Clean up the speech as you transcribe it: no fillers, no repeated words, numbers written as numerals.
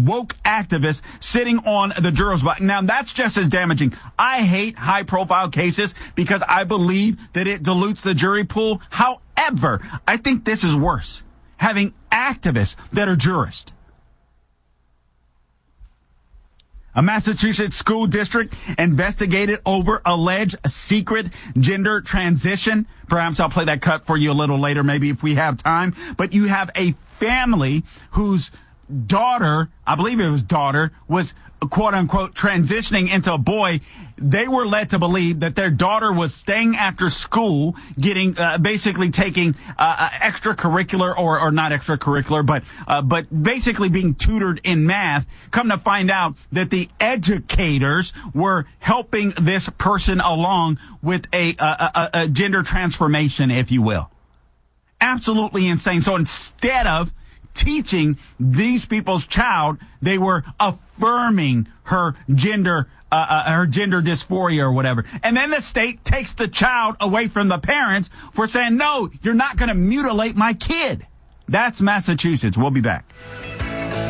woke activists sitting on the jurors' butt. Now, that's just as damaging. I hate high-profile cases because I believe that it dilutes the jury pool. However, I think this is worse, having activists that are jurists. A Massachusetts school district investigated over alleged secret gender transition. Perhaps I'll play that cut for you a little later, maybe if we have time. But you have a family whose daughter, I believe it was daughter, was quote unquote transitioning into a boy. They were led to believe that their daughter was staying after school, getting basically taking extracurricular or not extracurricular, but basically being tutored in math. Come to find out that the educators were helping this person along with a gender transformation, if you will. Absolutely insane. So instead of teaching these people's child, they were affirming her gender dysphoria or whatever. And then the state takes the child away from the parents for saying, no, you're not going to mutilate my kid. That's Massachusetts. We'll be back.